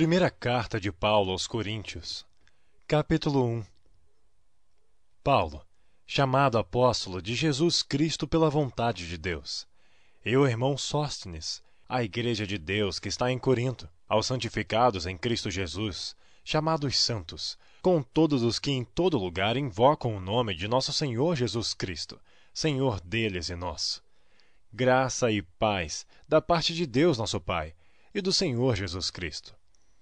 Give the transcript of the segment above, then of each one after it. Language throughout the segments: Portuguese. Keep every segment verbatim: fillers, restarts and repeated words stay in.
Primeira carta de Paulo aos Coríntios, capítulo um. Paulo, chamado apóstolo de Jesus Cristo pela vontade de Deus, e o irmão Sóstenes, a igreja de Deus que está em Corinto, aos santificados em Cristo Jesus, chamados santos, com todos os que em todo lugar invocam o nome de nosso Senhor Jesus Cristo, Senhor deles e nosso. Graça e paz da parte de Deus nosso Pai e do Senhor Jesus Cristo.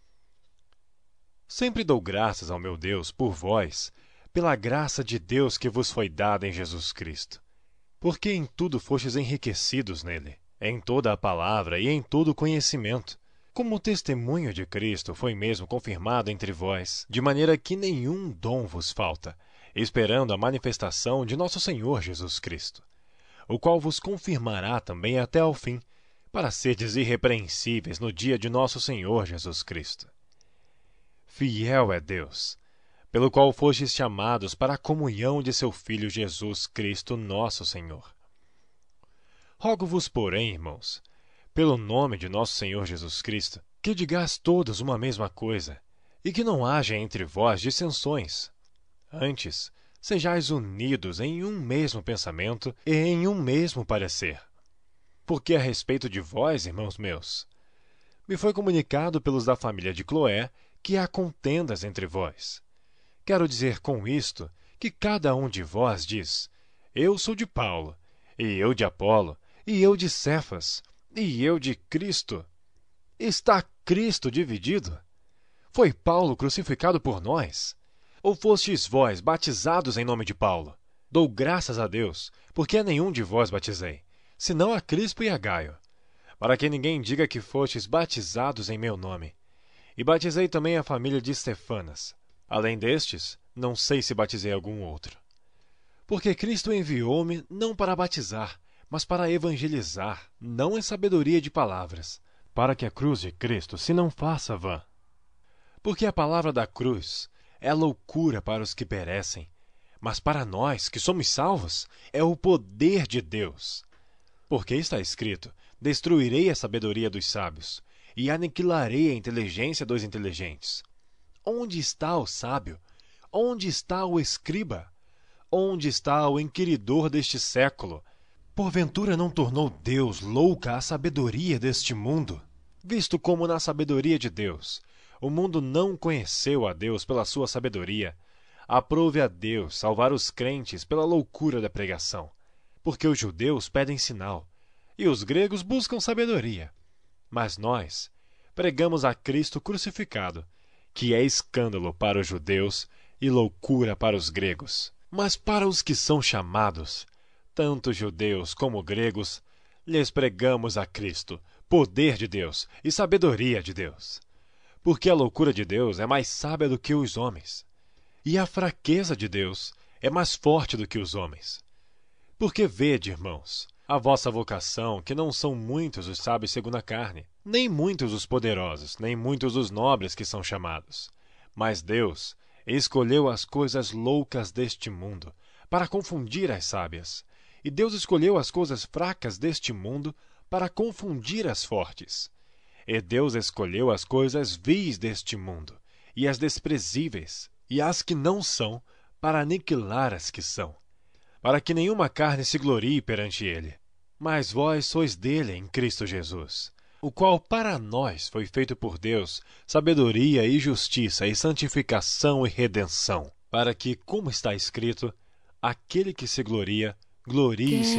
Sempre dou graças ao meu Deus por vós, pela graça de Deus que vos foi dada em Jesus Cristo. Porque em tudo fostes enriquecidos nele, em toda a palavra e em todo o conhecimento, como o testemunho de Cristo foi mesmo confirmado entre vós, de maneira que nenhum dom vos falta, esperando a manifestação de nosso Senhor Jesus Cristo, o qual vos confirmará também até ao fim, para serdes irrepreensíveis no dia de nosso Senhor Jesus Cristo. Fiel é Deus, pelo qual fostes chamados para a comunhão de seu Filho Jesus Cristo, nosso Senhor. Rogo-vos, porém, irmãos, pelo nome de nosso Senhor Jesus Cristo, que digais todos uma mesma coisa, e que não haja entre vós dissensões. Antes, sejais unidos em um mesmo pensamento e em um mesmo parecer. Porque a respeito de vós, irmãos meus, me foi comunicado pelos da família de Cloé que há contendas entre vós. Quero dizer com isto que cada um de vós diz: eu sou de Paulo, e eu de Apolo, e eu de Cefas, e eu de Cristo. Está Cristo dividido? Foi Paulo crucificado por nós? Ou fostes vós batizados em nome de Paulo? Dou graças a Deus, porque a nenhum de vós batizei, senão a Crispo e a Gaio, para que ninguém diga que fostes batizados em meu nome. E batizei também a família de Stefanas. Além destes, não sei se batizei algum outro. Porque Cristo enviou-me não para batizar, mas para evangelizar, não em sabedoria de palavras, para que a cruz de Cristo se não faça vã. Porque a palavra da cruz é loucura para os que perecem, mas para nós, que somos salvos, é o poder de Deus. Porque está escrito: destruirei a sabedoria dos sábios, e aniquilarei a inteligência dos inteligentes. Onde está o sábio? Onde está o escriba? Onde está o inquiridor deste século? Porventura não tornou Deus louca a sabedoria deste mundo? Visto como na sabedoria de Deus, o mundo não conheceu a Deus pela sua sabedoria, aprove a Deus salvar os crentes pela loucura da pregação. Porque os judeus pedem sinal, e os gregos buscam sabedoria. Mas nós pregamos a Cristo crucificado, que é escândalo para os judeus e loucura para os gregos. Mas para os que são chamados, tanto judeus como gregos, lhes pregamos a Cristo, poder de Deus e sabedoria de Deus. Porque a loucura de Deus é mais sábia do que os homens, e a fraqueza de Deus é mais forte do que os homens. Porque vede, irmãos, a vossa vocação, que não são muitos os sábios segundo a carne, nem muitos os poderosos, nem muitos os nobres que são chamados. Mas Deus escolheu as coisas loucas deste mundo, para confundir as sábias. E Deus escolheu as coisas fracas deste mundo, para confundir as fortes. E Deus escolheu as coisas vis deste mundo, e as desprezíveis, e as que não são, para aniquilar as que são, para que nenhuma carne se glorie perante ele. Mas vós sois dele em Cristo Jesus, o qual para nós foi feito por Deus sabedoria e justiça e santificação e redenção, para que, como está escrito, aquele que se gloria, glorie-se